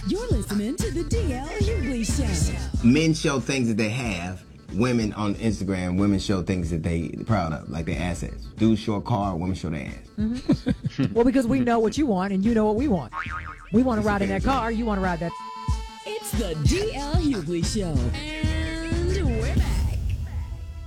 You're listening to the DL Hughley Show. Men show things that they have. Women on Instagram, women show things that they proud of, like their assets. Dudes show a car, women show their ass. Mm-hmm. Well, because we know what you want and you know what we want. We want to ride in that car, you want to ride that. It's the DL Hughley Show.